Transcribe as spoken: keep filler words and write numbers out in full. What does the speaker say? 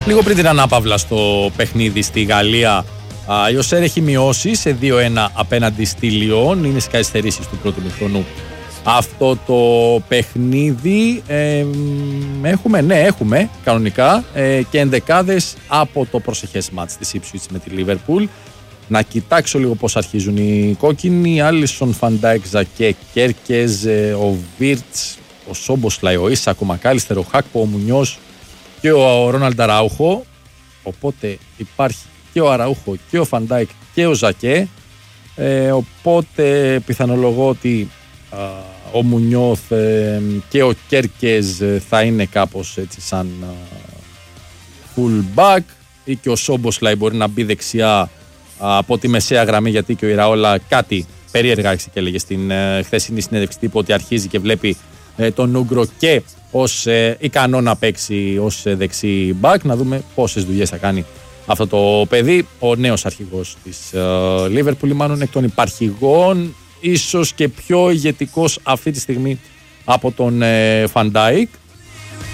Λίγο πριν την ανάπαυλα στο παιχνίδι στη Γαλλία, η Οσέρ έχει μειώσει σε δύο ένα απέναντι στη Λιόν. Είναι στις καθυστερήσεις του πρώτου μηχρονού αυτό το παιχνίδι. Ε, έχουμε, ναι, έχουμε κανονικά ε, και ενδεκάδες από το προσεχές μάτς της Ipswich με τη Liverpool. Να κοιτάξω λίγο πώς αρχίζουν οι κόκκινοι. Άλισον, Φαντάικ, Ζακέ, Κέρκεζ, ο Βίρτς, ο Σόμποσλαϊ, ο Ίσακ, ο Μακάλιστερ, ο Χάκπο, ο Μουνιός και ο Ρόναλντ Αράουχο. Οπότε υπάρχει και ο Αράουχο και ο Φαντάικ και ο Ζακέ. Ε, οπότε πιθανολογώ ότι α, ο Μουνιώθ ε, και ο Κέρκεζ θα είναι κάπως έτσι σαν α, full back, ή και ο Σόμποσλαϊ μπορεί να μπει δεξιά από τη μεσαία γραμμή, γιατί και ο Ιραόλα κάτι περίεργα άρχισε και έλεγε στην ε, χθεσινή συνέντευξη τύπου ότι αρχίζει και βλέπει ε, τον Ούγκρο και ως ε, ικανό να παίξει ως ε, δεξί μπακ. Να δούμε πόσες δουλειές θα κάνει αυτό το παιδί, ο νέος αρχηγός της Λίβερπουλ, μάλλον εκ των υπαρχηγών, ίσως και πιο ηγετικός αυτή τη στιγμή από τον Φαντάικ.